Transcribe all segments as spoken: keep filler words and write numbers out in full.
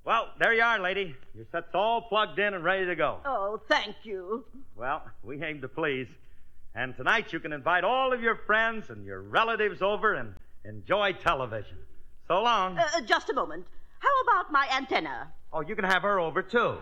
Well, there you are, lady. Your set's all plugged in and ready to go. Oh, thank you. Well, we aim to please. And tonight you can invite all of your friends and your relatives over and enjoy television. So long. Uh, just a moment. How about my antenna? Oh, you can have her over, too.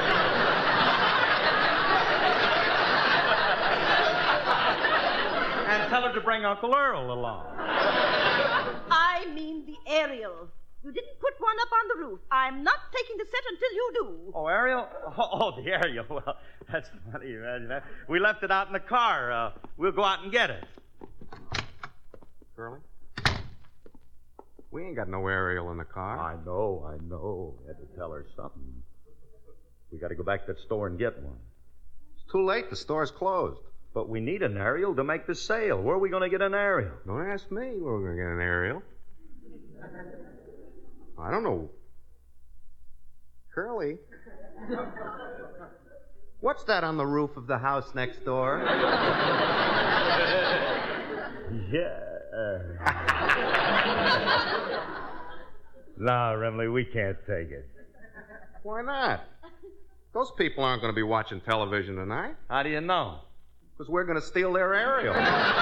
And tell her to bring Uncle Earl along. I mean the aerial. You didn't put one up on the roof. I'm not taking the set until you do. Oh, Ariel? Oh, oh the Ariel. Well, that's funny. You imagine that. We left it out in the car. Uh, we'll go out and get it. Curly? We ain't got no aerial in the car. I know, I know. We had to tell her something. We got to go back to the store and get one. It's too late. The store's closed. But we need an aerial to make the sale. Where are we going to get an aerial? Don't ask me where we're going to get an aerial. I don't know. Curly? What's that on the roof of the house next door? Yeah. No, Remley, we can't take it. Why not? Those people aren't going to be watching television tonight. How do you know? Because we're going to steal their aerial.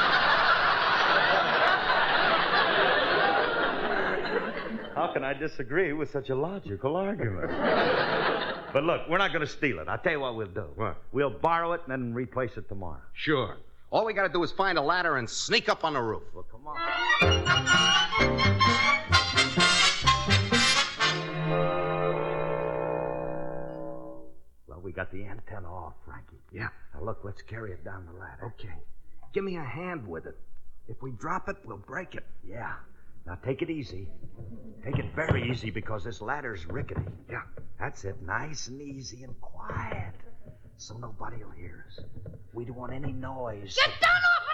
How can I disagree with such a logical argument? But look, we're not going to steal it. I'll tell you what we'll do. What? We'll borrow it and then replace it tomorrow. Sure. All we got to do is find a ladder and sneak up on the roof. Well, come on. Well, we got the antenna off, Frankie. Yeah. Now, look, let's carry it down the ladder. Okay. Give me a hand with it. If we drop it, we'll break it. Yeah. Now, take it easy. Take it very easy because this ladder's rickety. Yeah. That's it. Nice and easy and quiet. So nobody will hear us. We don't want any noise. Get down off